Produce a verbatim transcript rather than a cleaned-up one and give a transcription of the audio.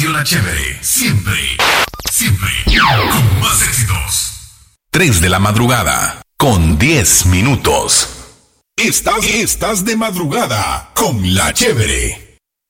Radio La Chévere, siempre, siempre, con más éxitos. tres de la madrugada, con diez minutos. Estás, estás de madrugada con La Chévere.